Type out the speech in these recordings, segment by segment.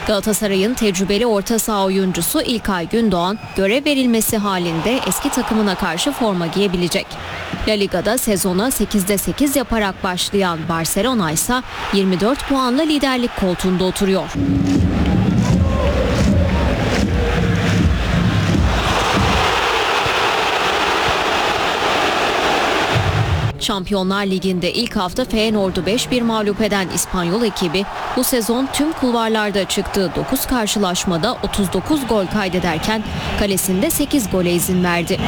Galatasaray'ın tecrübeli orta saha oyuncusu İlkay Gündoğan görev verilmesi halinde eski takımına karşı forma giyebilecek. La Liga'da sezona 8'de 8 yaparak başlayan Barcelona ise 24 puanla liderlik koltuğunda oturuyor. Şampiyonlar Ligi'nde ilk hafta Feyenoord'u 5-1 mağlup eden İspanyol ekibi bu sezon tüm kulvarlarda çıktığı 9 karşılaşmada 39 gol kaydederken kalesinde 8 gole izin verdi.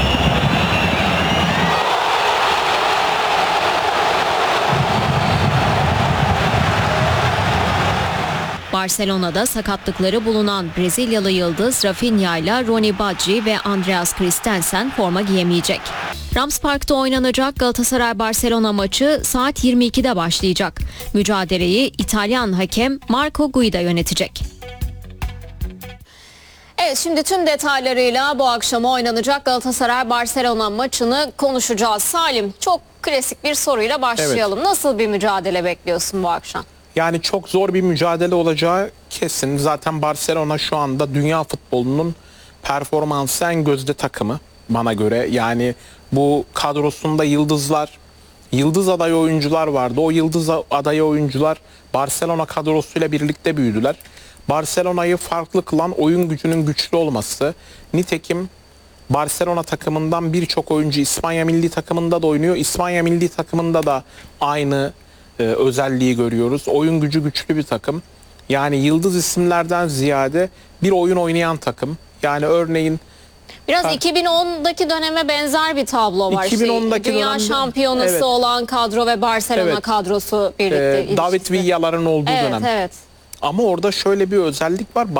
Barcelona'da sakatlıkları bulunan Brezilyalı yıldız Rafinha ile Ronny Badji ve Andreas Christensen forma giyemeyecek. Rams Park'ta oynanacak Galatasaray-Barcelona maçı saat 22'de başlayacak. Mücadeleyi İtalyan hakem Marco Guida yönetecek. Evet, şimdi tüm detaylarıyla bu akşam oynanacak Galatasaray-Barcelona maçını konuşacağız. Salim, çok klasik bir soruyla başlayalım. Evet. Nasıl bir mücadele bekliyorsun bu akşam? Yani çok zor bir mücadele olacağı kesin. Zaten Barcelona şu anda dünya futbolunun performansı en gözde takımı bana göre. Yani bu kadrosunda yıldız aday oyuncular vardı. O yıldız aday oyuncular Barcelona kadrosuyla birlikte büyüdüler. Barcelona'yı farklı kılan oyun gücünün güçlü olması. Nitekim Barcelona takımından birçok oyuncu İspanya milli takımında da oynuyor. İspanya milli takımında da aynı özelliği görüyoruz. Oyun gücü güçlü bir takım. Yani yıldız isimlerden ziyade bir oyun oynayan takım. Yani örneğin biraz 2010'daki döneme benzer bir tablo var. 2010'daki Dünya dönemde, şampiyonası evet, olan kadro ve Barcelona kadrosu birlikte. David Villa'ların olduğu evet, dönem. Evet. Ama orada şöyle bir özellik var.